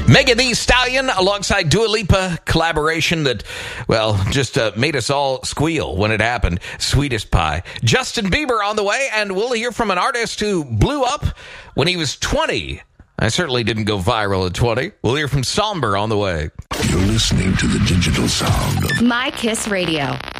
Megan Thee Stallion alongside Dua Lipa, collaboration that, well, just made us all squeal when it happened. Sweetest Pie. Justin Bieber on the way, and we'll hear from an artist who blew up when he was 20. I certainly didn't go viral at 20. We'll hear from Somber on the way. You're listening to the digital sound of My Kiss Radio.